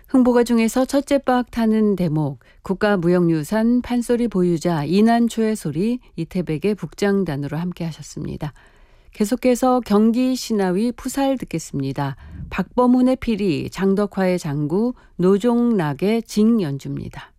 흥보가 중에서 첫째 박 타는 대목, 국가무형유산 판소리 보유자 이난초의 소리 이태백의 북장단으로 함께 하셨습니다. 계속해서 경기 신하위 푸살 듣겠습니다. 박범훈의 피리, 장덕화의 장구, 노종락의 징 연주입니다.